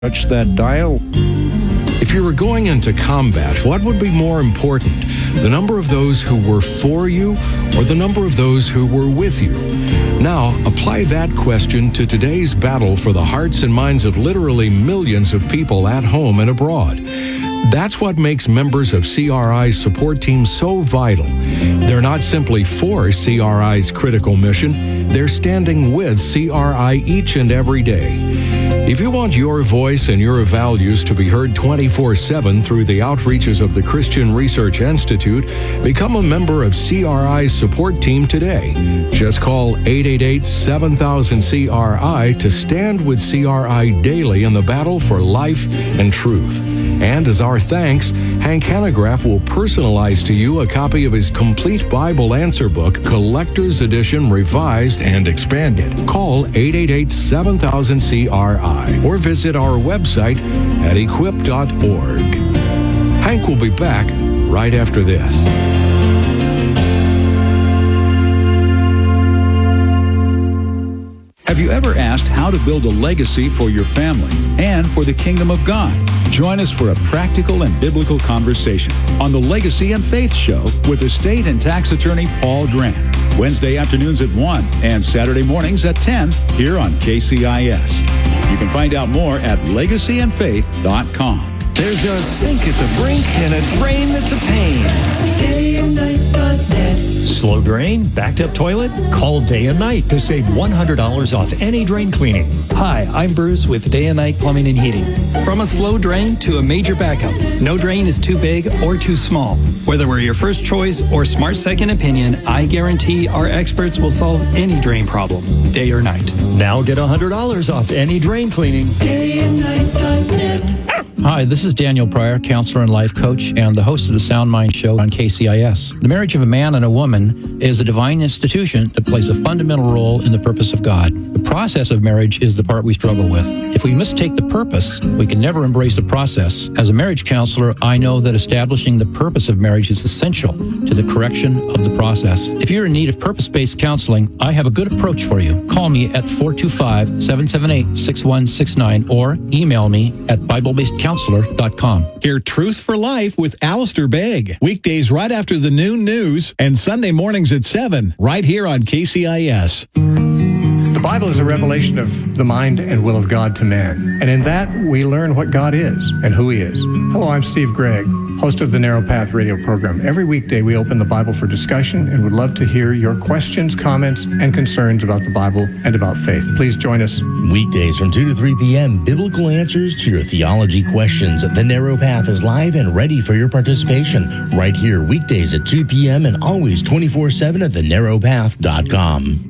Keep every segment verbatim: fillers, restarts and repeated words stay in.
Touch that dial. If you were going into combat, what would be more important? The number of those who were for you or the number of those who were with you? Now, apply that question to today's battle for the hearts and minds of literally millions of people at home and abroad. That's what makes members of C R I's support team so vital. They're not simply for C R I's critical mission, they're standing with C R I each and every day. If you want your voice and your values to be heard twenty-four seven through the outreaches of the Christian Research Institute, become a member of C R I's support team today. Just call eight eight eight, seven thousand, C R I to stand with C R I daily in the battle for life and truth. And as our thanks, Hank Hanegraaff will personalize to you a copy of his complete Bible answer book, Collector's Edition, revised and expanded. Call eight eight eight, seven thousand, C R I or visit our website at equip dot org. Hank will be back right after this. Have you ever asked how to build a legacy for your family and for the kingdom of God? Join us for a practical and biblical conversation on the Legacy and Faith Show with estate and tax attorney Paul Grant. Wednesday afternoons at one and Saturday mornings at ten here on K C I S. You can find out more at legacy and faith dot com. There's a sink at the brink and a drain that's a pain. day and night dot net. Slow drain? Backed up toilet? Call Day and Night to save one hundred dollars off any drain cleaning. Hi, I'm Bruce with Day and Night Plumbing and Heating. From a slow drain to a major backup, no drain is too big or too small. Whether we're your first choice or smart second opinion, I guarantee our experts will solve any drain problem, day or night. Now get one hundred dollars off any drain cleaning. day and night dot net. Hi, this is Daniel Pryor, counselor and life coach, and the host of the Sound Mind Show on K C I S. The marriage of a man and a woman is a divine institution that plays a fundamental role in the purpose of God. The process of marriage is the part we struggle with. If we mistake the purpose, we can never embrace the process. As a marriage counselor, I know that establishing the purpose of marriage is essential to the correction of the process. If you're in need of purpose-based counseling, I have a good approach for you. Call me at four two five, seven seven eight, six one six nine or email me at bible based counselor dot com. Hear Truth for Life with Alistair Begg. Weekdays right after the noon news and Sunday mornings at seven, right here on K C I S. The Bible is a revelation of the mind and will of God to man. And in that, we learn what God is and who He is. Hello, I'm Steve Gregg, host of the Narrow Path radio program. Every weekday, we open the Bible for discussion and would love to hear your questions, comments, and concerns about the Bible and about faith. Please join us. Weekdays from two to three p.m., biblical answers to your theology questions. The Narrow Path is live and ready for your participation. Right here, weekdays at two p.m. and always twenty-four seven at the narrow path dot com.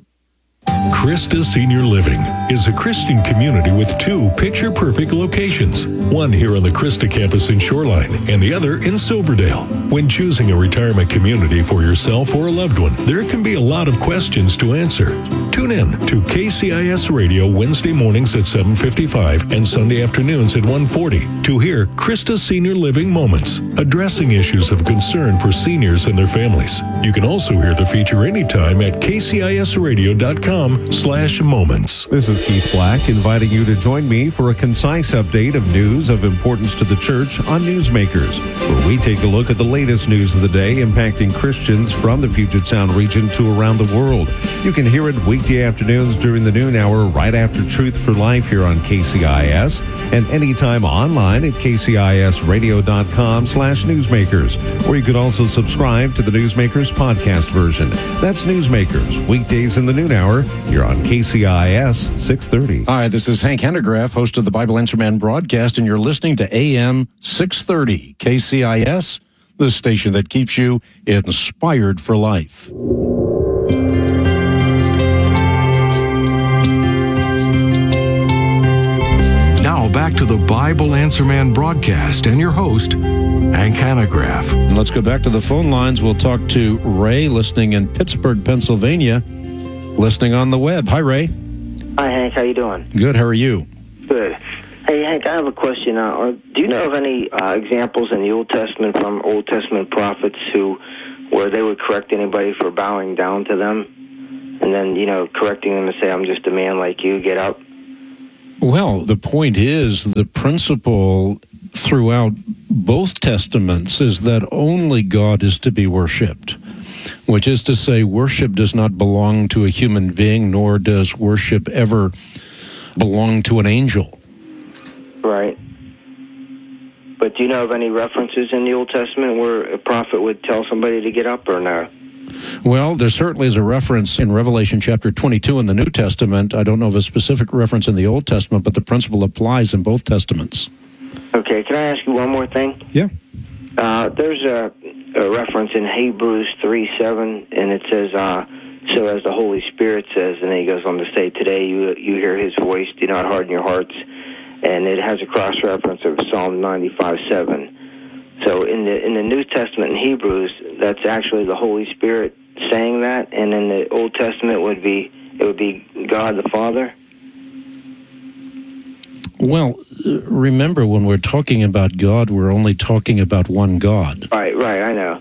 Christa Senior Living is a Christian community with two picture-perfect locations, one here on the Christa campus in Shoreline and the other in Silverdale. When choosing a retirement community for yourself or a loved one, there can be a lot of questions to answer. Tune in to K C I S Radio Wednesday mornings at seven fifty-five and Sunday afternoons at one forty to hear Christa Senior Living Moments, addressing issues of concern for seniors and their families. You can also hear the feature anytime at k c i s radio dot com slash moments. This is Keith Black inviting you to join me for a concise update of news of importance to the church on Newsmakers, where we take a look at the latest news of the day impacting Christians from the Puget Sound region to around the world. You can hear it weekday afternoons during the noon hour right after Truth for Life here on K C I S and anytime online at k c i s radio dot com slash newsmakers, where you can also subscribe to the Newsmakers podcast version. That's Newsmakers, weekdays in the noon hour here on K C I S six thirty. Hi, this is Hank Hanegraaff, host of the Bible Answer Man broadcast, and you're listening to A M six thirty K C I S, the station that keeps you inspired for life. Now back to the Bible Answer Man broadcast and your host, Hank Hanegraaff. And let's go back to the phone lines. We'll talk to Ray, listening in Pittsburgh, Pennsylvania, listening on the web. Hi, Ray. Hi, Hank. How you doing? Good. How are you? Good. Hey, Hank, I have a question. Uh, or do you know of any uh, examples in the Old Testament from Old Testament prophets who, where they would correct anybody for bowing down to them, and then, you know, correcting them and say, "I'm just a man like you, get up"? Well, the point is, the principle throughout both testaments is that only God is to be worshipped, which is to say, worship does not belong to a human being, nor does worship ever belong to an angel. Right. But do you know of any references in the Old Testament where a prophet would tell somebody to get up or no? Well, there certainly is a reference in Revelation chapter twenty-two in the New Testament. I don't know of a specific reference in the Old Testament, but the principle applies in both Testaments. Okay, can I ask you one more thing? Yeah. Uh, there's a, a reference in Hebrews three seven, and it says, uh, so as the Holy Spirit says, and then he goes on to say, today you you hear his voice, do not harden your hearts. And it has a cross-reference of Psalm ninety-five seven. So in the in the New Testament in Hebrews, that's actually the Holy Spirit saying that, and in the Old Testament would be it would be God the Father. Well, remember, when we're talking about God, we're only talking about one God. Right, right, I know.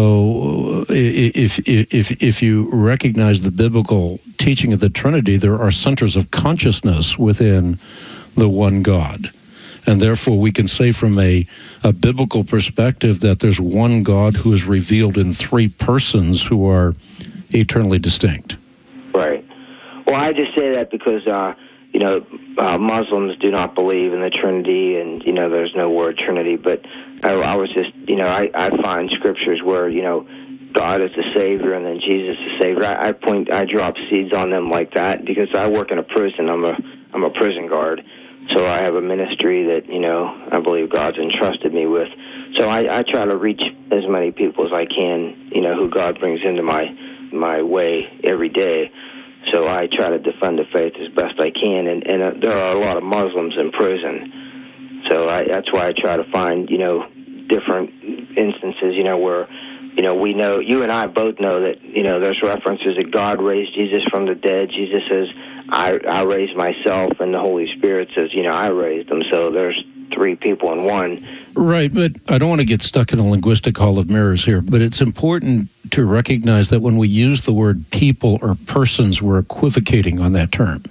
So if if if you recognize the biblical teaching of the Trinity, there are centers of consciousness within the one God. And therefore, we can say from a, a biblical perspective that there's one God who is revealed in three persons who are eternally distinct. Right. Well, I just say that because, uh, you know, uh, Muslims do not believe in the Trinity, and, you know, there's no word Trinity. But I, I was just, you know, I, I find scriptures where, you know, God is the Savior and then Jesus is the Savior. I, I point, I drop seeds on them like that because I work in a prison. I'm a, I'm a prison guard. So I have a ministry that, you know, I believe God's entrusted me with. So I, I try to reach as many people as I can, you know, who God brings into my my way every day. So I try to defend the faith as best I can. And, and uh, there are a lot of Muslims in prison. So I, that's why I try to find, you know, different instances, you know, where, you know, we know, you and I both know that, you know, there's references that God raised Jesus from the dead. Jesus says, I, I raised myself, and the Holy Spirit says, you know, I raised them. So there's three people in one. Right, but I don't want to get stuck in a linguistic hall of mirrors here, but it's important to recognize that when we use the word people or persons, we're equivocating on that term.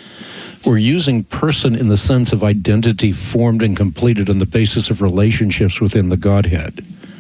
We're using person in the sense of identity formed and completed on the basis of relationships within the Godhead.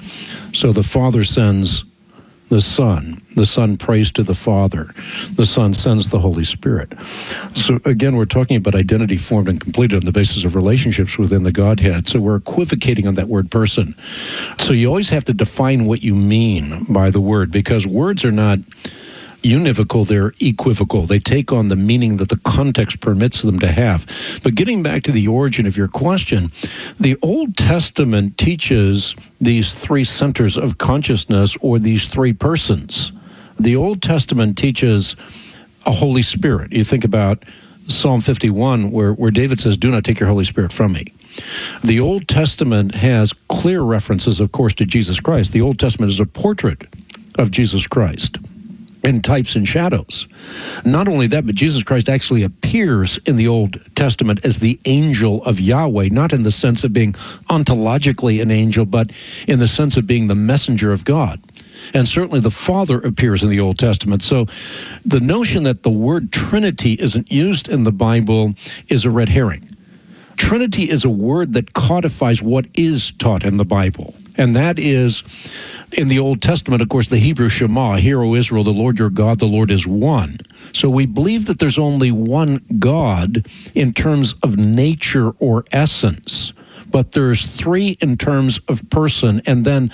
So the Father sends the Son. The Son prays to the Father. The Son sends the Holy Spirit. So again, we're talking about identity formed and completed on the basis of relationships within the Godhead. So we're equivocating on that word person. So you always have to define what you mean by the word, because words are not univocal, they're equivocal. They take on the meaning that the context permits them to have. But getting back to the origin of your question, the Old Testament teaches these three centers of consciousness, or these three persons. The Old Testament teaches a Holy Spirit. You think about Psalm fifty-one, where, where David says, do not take your Holy Spirit from me. The Old Testament has clear references, of course, to Jesus Christ. The Old Testament is a portrait of Jesus Christ in types and shadows. Not only that, but Jesus Christ actually appears in the Old Testament as the angel of Yahweh, not in the sense of being ontologically an angel, but in the sense of being the messenger of God. And certainly the Father appears in the Old Testament. So the notion that the word Trinity isn't used in the Bible is a red herring. Trinity is a word that codifies what is taught in the Bible. And that is, in the Old Testament, of course, the Hebrew Shema, hear, O Israel, the Lord your God, the Lord is one. So we believe that there's only one God in terms of nature or essence, but there's three in terms of person. And then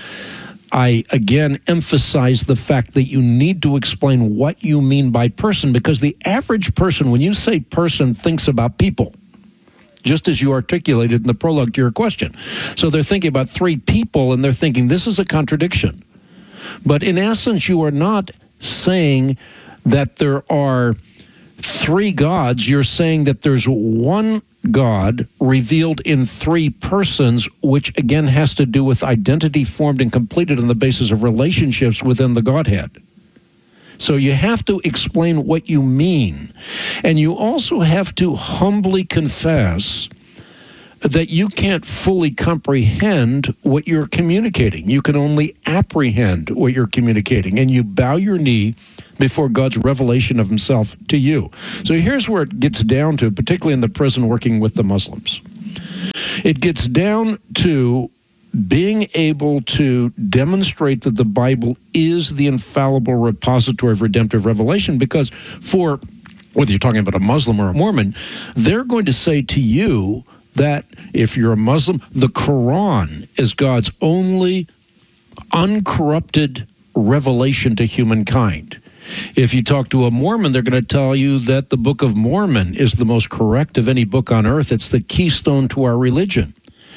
I, again, emphasize the fact that you need to explain what you mean by person, because the average person, when you say person, thinks about people, just as you articulated in the prologue to your question. So they're thinking about three people, and they're thinking this is a contradiction. But in essence, you are not saying that there are three gods. You're saying that there's one God revealed in three persons, which again has to do with identity formed and completed on the basis of relationships within the Godhead. So you have to explain what you mean. And you also have to humbly confess that you can't fully comprehend what you're communicating. You can only apprehend what you're communicating, and you bow your knee before God's revelation of himself to you. So here's where it gets down to, particularly in the prison working with the Muslims. It gets down to being able to demonstrate that the Bible is the infallible repository of redemptive revelation, because for, whether you're talking about a Muslim or a Mormon, they're going to say to you that if you're a Muslim, the Quran is God's only uncorrupted revelation to humankind. If you talk to a Mormon, they're going to tell you that the Book of Mormon is the most correct of any book on earth. It's the keystone to our religion.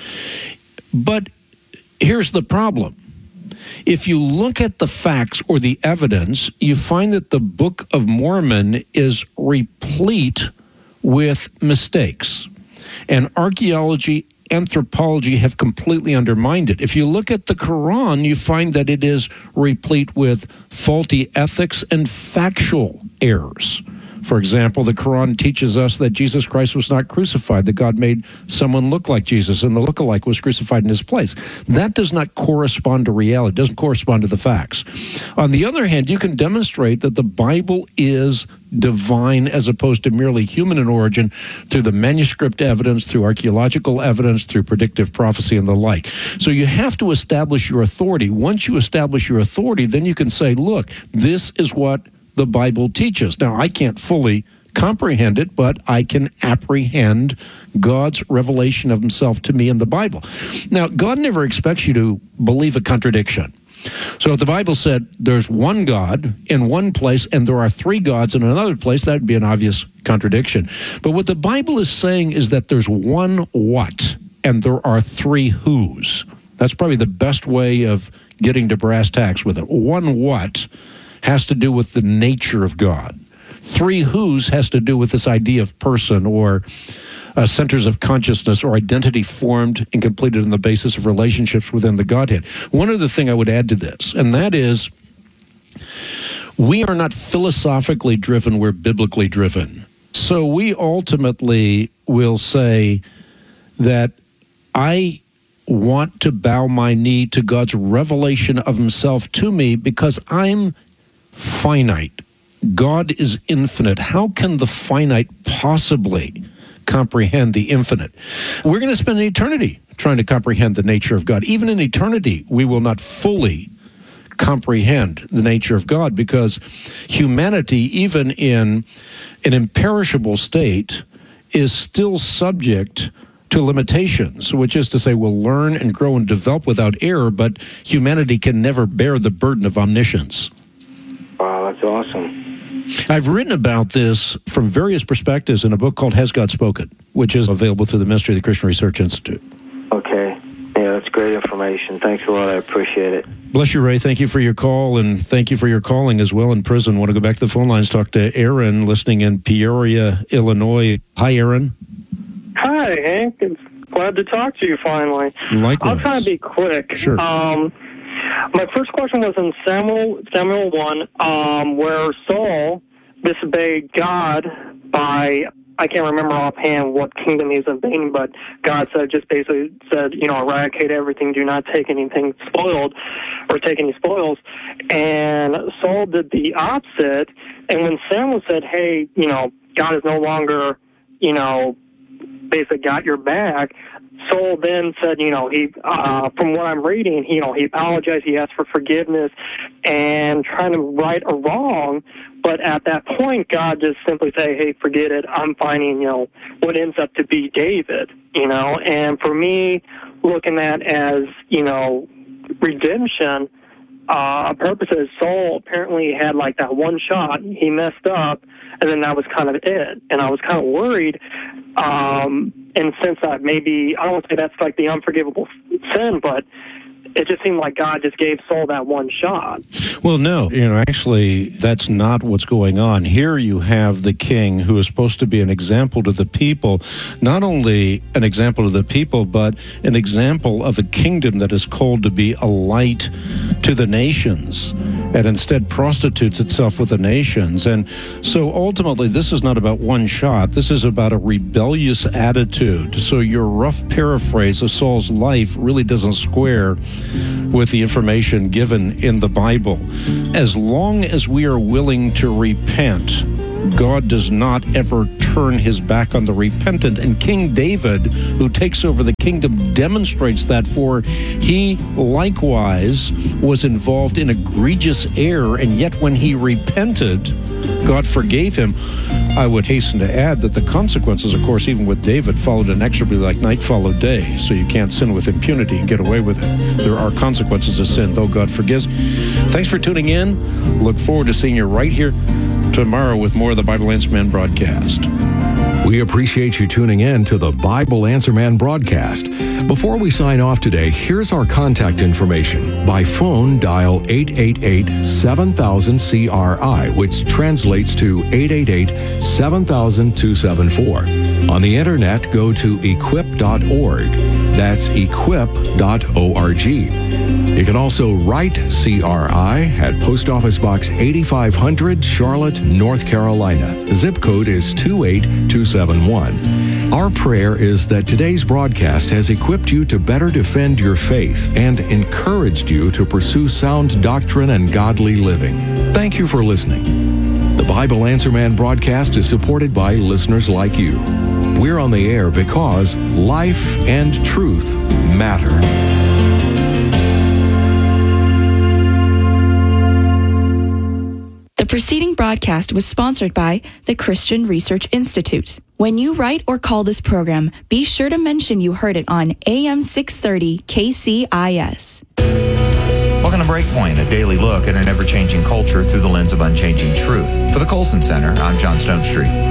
But here's the problem. If you look at the facts or the evidence, you find that the Book of Mormon is replete with mistakes. And archaeology, anthropology have completely undermined it. If you look at the Quran, you find that it is replete with faulty ethics and factual errors. For example, the Quran teaches us that Jesus Christ was not crucified, that God made someone look like Jesus, and the lookalike was crucified in his place. That does not correspond to reality. It doesn't correspond to the facts. On the other hand, you can demonstrate that the Bible is divine as opposed to merely human in origin through the manuscript evidence, through archaeological evidence, through predictive prophecy and the like. So you have to establish your authority. Once you establish your authority, then you can say, look, this is what the Bible teaches. Now, I can't fully comprehend it, but I can apprehend God's revelation of himself to me in the Bible. Now, God never expects you to believe a contradiction. So if the Bible said there's one God in one place and there are three gods in another place, that would be an obvious contradiction. But what the Bible is saying is that there's one what and there are three whos. That's probably the best way of getting to brass tacks with it. One what has to do with the nature of God. Three whos has to do with this idea of person or uh, centers of consciousness or identity formed and completed on the basis of relationships within the Godhead. One other thing I would add to this, and that is we are not philosophically driven, we're biblically driven. So we ultimately will say that I want to bow my knee to God's revelation of himself to me because I'm finite. God is infinite. How can the finite possibly comprehend the infinite? We're going to spend an eternity trying to comprehend the nature of God. Even in eternity, we will not fully comprehend the nature of God because humanity, even in an imperishable state, is still subject to limitations, which is to say we'll learn and grow and develop without error, but humanity can never bear the burden of omniscience. Wow, that's awesome. I've written about this from various perspectives in a book called Has God Spoken, which is available through the Ministry of the Christian Research Institute. Okay. Yeah, that's great information. Thanks a lot. I appreciate it. Bless you, Ray. Thank you for your call, and thank you for your calling as well in prison. Want to go back to the phone lines, talk to Aaron, listening in Peoria, Illinois. Hi, Aaron. Hi, Hank. It's glad to talk to you finally. Likewise. I'll try to be quick. Sure. Um, my first question was in Samuel Samuel one, um, where Saul disobeyed God by, I can't remember offhand what kingdom he was invading, but God said, just basically said, you know, eradicate everything, do not take anything spoiled or take any spoils. And Saul did the opposite. And when Samuel said, hey, you know, God is no longer, you know, basically got your back, Saul then said, you know, he, uh, from what I'm reading, he, you know, he apologized, he asked for forgiveness and trying to right a wrong. But at that point, God just simply say, hey, forget it. I'm finding, you know, what ends up to be David, you know. And for me, looking at as, you know, redemption, uh, purposes, Saul apparently had like that one shot. He messed up, and then that was kind of it. And I was kind of worried. Um, and since that maybe, I don't want to say that's like the unforgivable sin, but it just seemed like God just gave Saul that one shot. Well, no, you know, actually, that's not what's going on. Here you have the king who is supposed to be an example to the people, not only an example to the people, but an example of a kingdom that is called to be a light to the nations. and instead prostitutes itself with the nations. And so ultimately, this is not about one shot. This is about a rebellious attitude. So your rough paraphrase of Saul's life really doesn't square with the information given in the Bible. As long as we are willing to repent, God does not ever turn his back on the repentant. And King David, who takes over the kingdom, demonstrates that, for he likewise was involved in egregious error, and yet when he repented, God forgave him. I would hasten to add that the consequences, of course, even with David, followed inexorably like night followed day. So you can't sin with impunity and get away with it. There are consequences of sin, though God forgives. Thanks for tuning in. Look forward to seeing you right here tomorrow with more of the Bible Answer Man broadcast. We appreciate you tuning in to the Bible Answer Man broadcast. Before we sign off today, here's our contact information. By phone, dial eight eight eight, seven thousand, C R I, which translates to eight eight eight, seven thousand, two seven four. On the internet, go to equip dot org. That's equip dot org. You can also write C R I at Post Office Box eighty-five hundred, Charlotte, North Carolina. The zip code is two eight two seven one. Our prayer is that today's broadcast has equipped you to better defend your faith and encouraged you to pursue sound doctrine and godly living. Thank you for listening. The Bible Answer Man broadcast is supported by listeners like you. We're on the air because life and truth matter. The preceding broadcast was sponsored by the Christian Research Institute. When you write or call this program, be sure to mention you heard it on A M six thirty K C I S. Welcome to Breakpoint, a daily look at an ever-changing culture through the lens of unchanging truth. For the Colson Center, I'm John Stonestreet.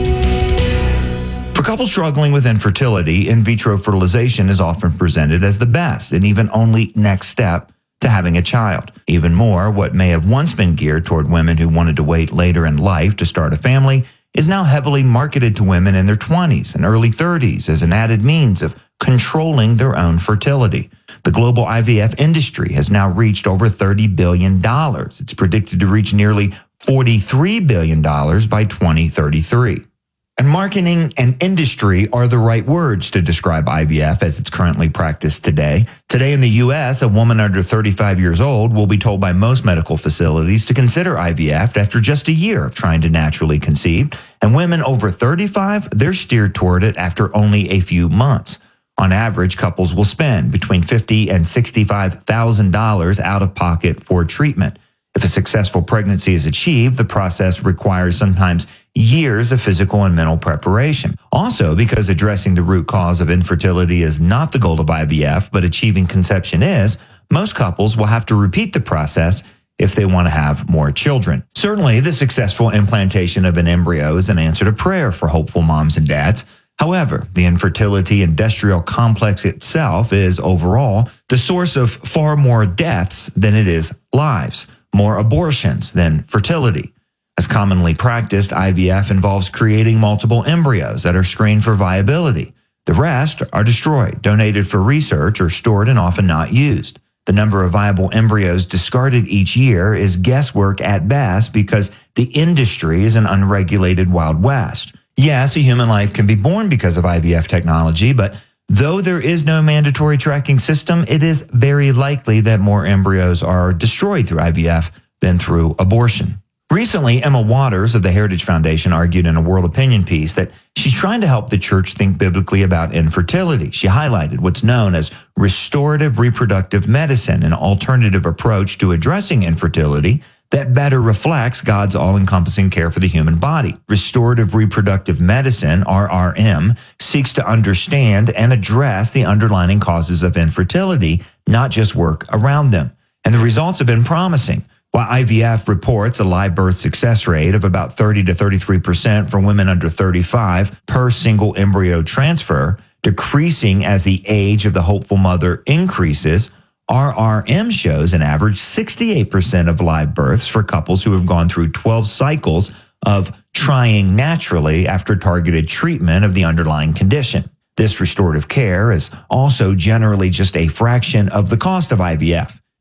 For couples struggling with infertility, in vitro fertilization is often presented as the best and even only next step to having a child. Even more, what may have once been geared toward women who wanted to wait later in life to start a family is now heavily marketed to women in their twenties and early thirties as an added means of controlling their own fertility. The global I V F industry has now reached over thirty billion dollars. It's predicted to reach nearly forty-three billion dollars by twenty thirty-three. And marketing and industry are the right words to describe I V F as it's currently practiced today. Today in the U S, a woman under thirty-five years old will be told by most medical facilities to consider I V F after just a year of trying to naturally conceive. And women over thirty-five, they're steered toward it after only a few months. On average, couples will spend between fifty thousand dollars and sixty-five thousand dollars out of pocket for treatment. If a successful pregnancy is achieved, the process requires sometimes years of physical and mental preparation. Also, because addressing the root cause of infertility is not the goal of I V F, but achieving conception is, most couples will have to repeat the process if they want to have more children. Certainly, the successful implantation of an embryo is an answer to prayer for hopeful moms and dads. However, the infertility industrial complex itself is overall the source of far more deaths than it is lives, more abortions than fertility. As commonly practiced, I V F involves creating multiple embryos that are screened for viability. The rest are destroyed, donated for research, or stored and often not used. The number of viable embryos discarded each year is guesswork at best because the industry is an unregulated Wild West. Yes, a human life can be born because of I V F technology, but though there is no mandatory tracking system, it is very likely that more embryos are destroyed through I V F than through abortion. Recently, Emma Waters of the Heritage Foundation argued in a World Opinion piece that she's trying to help the church think biblically about infertility. She highlighted what's known as restorative reproductive medicine, an alternative approach to addressing infertility that better reflects God's all-encompassing care for the human body. Restorative reproductive medicine, R R M, seeks to understand and address the underlying causes of infertility, not just work around them. And the results have been promising. While I V F reports a live birth success rate of about thirty to thirty-three percent for women under thirty-five per single embryo transfer, decreasing as the age of the hopeful mother increases, R R M shows an average sixty-eight percent of live births for couples who have gone through twelve cycles of trying naturally after targeted treatment of the underlying condition. This restorative care is also generally just a fraction of the cost of I V F.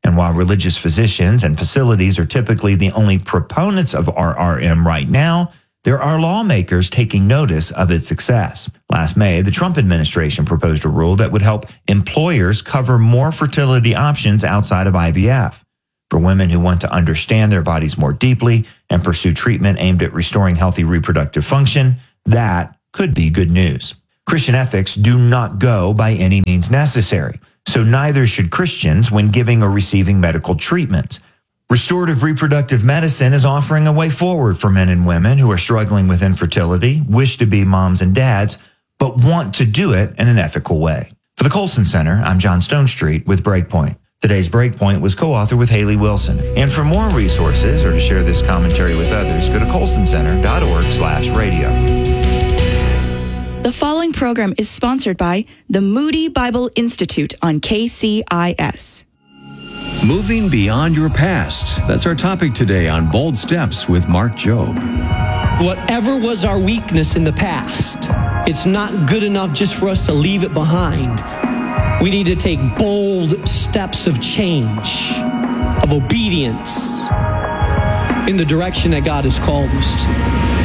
And while religious physicians and facilities are typically the only proponents of R R M right now, there are lawmakers taking notice of its success. Last May, the Trump administration proposed a rule that would help employers cover more fertility options outside of I V F. For women who want to understand their bodies more deeply and pursue treatment aimed at restoring healthy reproductive function, that could be good news. Christian ethics do not go by any means necessary, so neither should Christians when giving or receiving medical treatments. Restorative reproductive medicine is offering a way forward for men and women who are struggling with infertility, wish to be moms and dads, but want to do it in an ethical way. For the Colson Center, I'm John Stonestreet with Breakpoint. Today's Breakpoint was co-authored with Haley Wilson. And for more resources or to share this commentary with others, go to colson center dot org slash radio. The following program is sponsored by the Moody Bible Institute on K C I S. Moving beyond your past. That's our topic today on Bold Steps with Mark Jobe. Whatever was our weakness in the past, it's not good enough just for us to leave it behind. We need to take bold steps of change, of obedience in the direction that God has called us to.